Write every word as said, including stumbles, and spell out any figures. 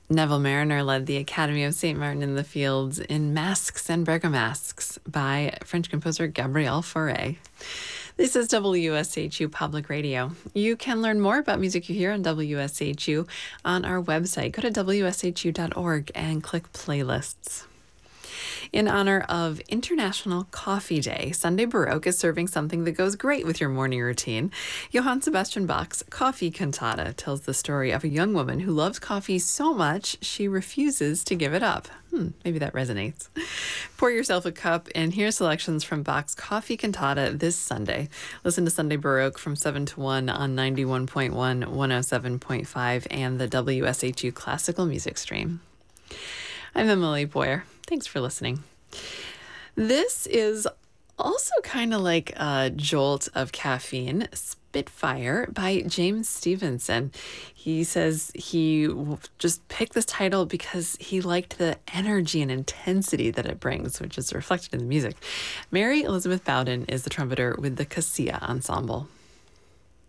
Neville Mariner led the Academy of Saint Martin in the Fields in Masques and Bergamasques by French composer Gabriel Fauré. This is W S H U Public Radio. You can learn more about music you hear on W S H U on our website. Go to W S H U dot org and click playlists. In honor of International Coffee Day, Sunday Baroque is serving something that goes great with your morning routine. Johann Sebastian Bach's Coffee Cantata tells the story of a young woman who loves coffee so much she refuses to give it up. Hmm, maybe that resonates. Pour yourself a cup, and here's selections from Bach's Coffee Cantata this Sunday. Listen to Sunday Baroque from seven to one on ninety-one point one, one oh seven point five, and the W S H U Classical Music Stream. I'm Emily Boyer. Thanks for listening. This is also kind of like a jolt of caffeine, Spitfire by James Stevenson. He says he just picked this title because he liked the energy and intensity that it brings, which is reflected in the music. Mary Elizabeth Bowden is the trumpeter with the Cassia Ensemble.